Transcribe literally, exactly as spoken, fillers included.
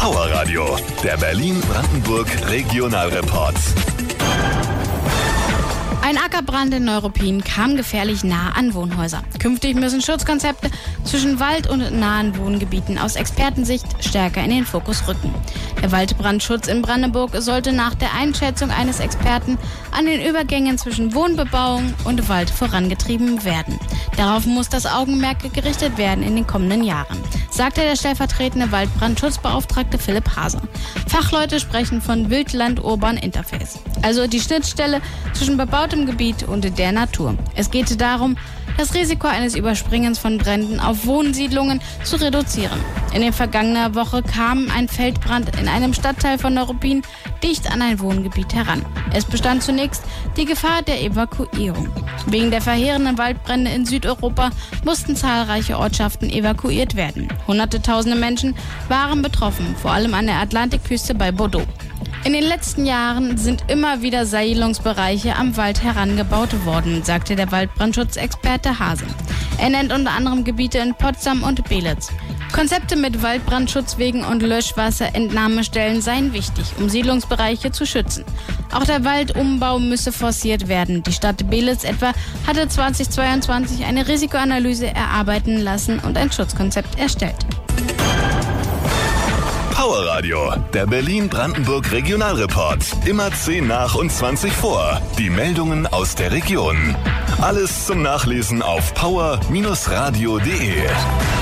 Power Radio, der Berlin-Brandenburg Regionalreport. Ein Ackerbrand in Neuruppin kam gefährlich nah an Wohnhäuser. Künftig müssen Schutzkonzepte zwischen Wald und nahen Wohngebieten aus Expertensicht stärker in den Fokus rücken. Der Waldbrandschutz in Brandenburg sollte nach der Einschätzung eines Experten an den Übergängen zwischen Wohnbebauung und Wald vorangetrieben werden. Darauf muss das Augenmerk gerichtet werden in den kommenden Jahren, sagte der stellvertretende Waldbrandschutzbeauftragte Philipp Hase. Fachleute sprechen von Wildland-Urban-Interface, also die Schnittstelle zwischen bebautem Gebiet und der Natur. Es geht darum, das Risiko eines Überspringens von Bränden auf Wohnsiedlungen zu reduzieren. In der vergangenen Woche kam ein Feldbrand in einem Stadtteil von Neuruppin dicht an ein Wohngebiet heran. Es bestand zunächst die Gefahr der Evakuierung. Wegen der verheerenden Waldbrände in Südeuropa mussten zahlreiche Ortschaften evakuiert werden. Hunderte tausende Menschen waren betroffen, vor allem an der Atlantikküste bei Bordeaux. In den letzten Jahren sind immer wieder Siedlungsbereiche am Wald herangebaut worden, sagte der Waldbrandschutzexperte Hase. Er nennt unter anderem Gebiete in Potsdam und Belitz. Konzepte mit Waldbrandschutzwegen und Löschwasserentnahmestellen seien wichtig, um Siedlungsbereiche zu schützen. Auch der Waldumbau müsse forciert werden. Die Stadt Belitz etwa hatte zweitausendzweiundzwanzig eine Risikoanalyse erarbeiten lassen und ein Schutzkonzept erstellt. Power Radio, der Berlin-Brandenburg Regionalreport. Immer zehn nach und zwanzig vor. Die Meldungen aus der Region. Alles zum Nachlesen auf power Bindestrich radio punkt de.